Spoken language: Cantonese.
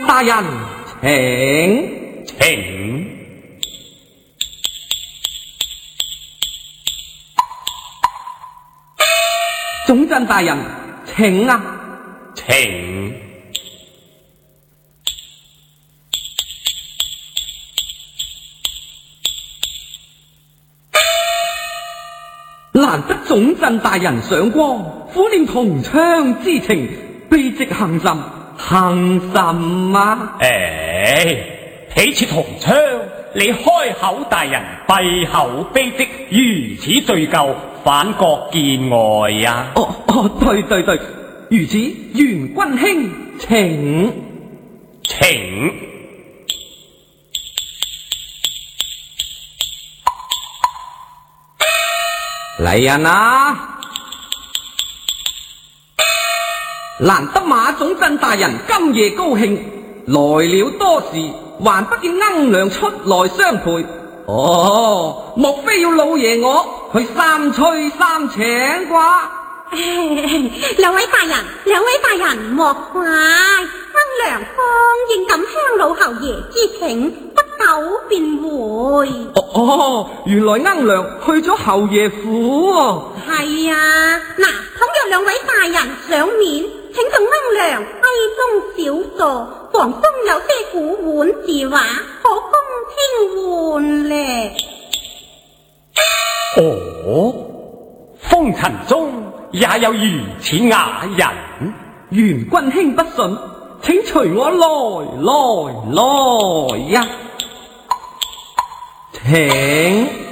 大人， 請。 總鎮大人，請啊！ 請。 難得總鎮大人上光，苦念同窗之情，卑職幸甚，幸甚啊！ 彼此同窗，你開口大人，閉口卑職，如此罪疚，反覺見外呀！ 對，如此，袁君卿，請。嚟人啊！難得馬總鎮大人今夜高興，來了多時，還不見鶯娘出來相陪。莫非要老爺我去三催三請啩？ 兩位大人莫怪，鶯娘方應感鄉老侯爺之請，不久便回。 原來鶯娘去咗侯爺府喎。 係啊，嗱，倘若兩位大人賞面，請同鶯娘閨中小坐，房中有些古玩字畫，可供卿玩呢。 風塵中也有如此雅人， 袁君卿不信，請隨我來呀！請。